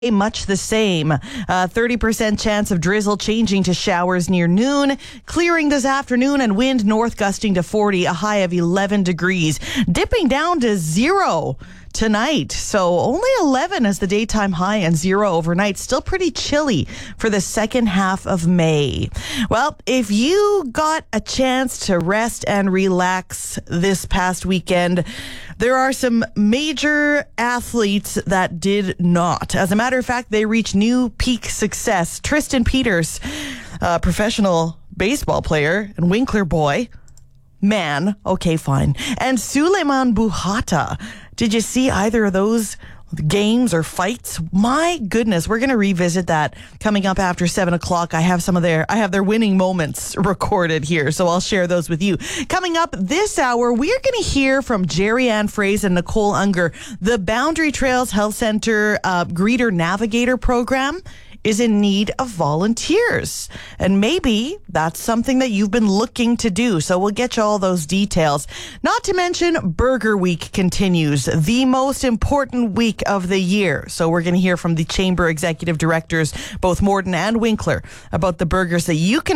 Much the same. 30% chance of drizzle changing to showers near noon, clearing this afternoon, and wind north gusting to 40, a high of 11 degrees, dipping down to 0 tonight. So only 11 as the daytime high and 0 overnight. Still pretty chilly for the second half of May. Well, if you got a chance to rest and relax this past weekend, there are some major athletes that did not. As a matter of fact, they reached new peak success. Tristan Peters, a professional baseball player and Winkler boy, man, okay, fine, and Suleyman Buhata. Did you see either of those games or fights? My goodness, we're going to revisit that coming up after 7 o'clock. I have their winning moments recorded here, so I'll share those with you. Coming up this hour, we are going to hear from Jerry Ann Fraze and Nicole Unger. The Boundary Trails Health Center Greeter Navigator program is in need of volunteers. And maybe that's something that you've been looking to do. So we'll get you all those details. Not to mention Burger Week continues, the most important week of the year. So we're going to hear from the Chamber Executive Directors, both Morden and Winkler, about the burgers that you can